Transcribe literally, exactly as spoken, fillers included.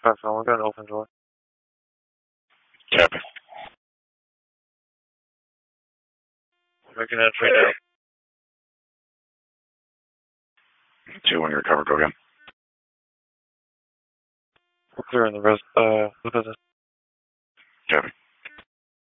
Five phone, we got an open door. Copy. Making entry now. Two, when you recover, go again. We're clearing the rest, uh, the business. Copy.